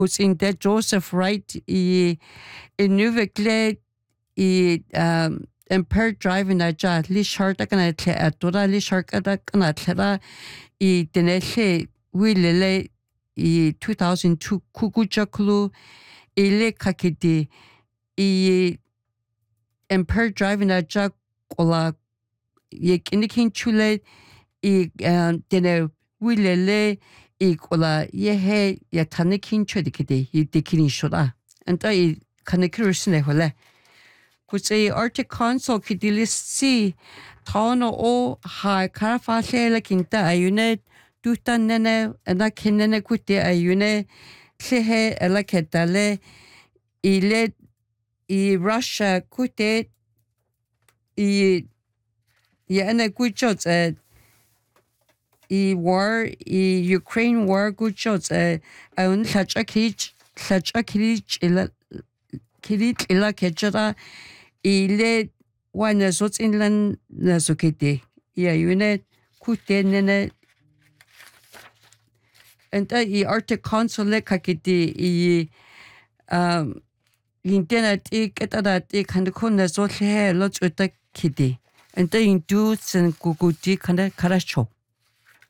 in der Joseph Wright i nuvekle i Empire Drive na ja li short kana tle atora li short kana tlera i denele wilele i 2002 kukuchaklu ile kakidi i Empire Drive na ja kola yekinikin chule i dene wilele i kola yehe ya tanikin chudikide i dikin shoda anta i kanekirusne hole kutse Arctic Council kidilisi taono o ha karafasele kinta ayune tutan nene ana kinene kutte ayune sehe ala ketale ile i Russia kutte i yana kuchot i war i Ukraine war kuchot un khachakich ila kechara ile wana sozinland na sokete ya yune kutte nene enta i Arctic Council kakiti i internet iketadati khandkhona so hle lo chota khidi enta intu sen kukuti khanda kharasho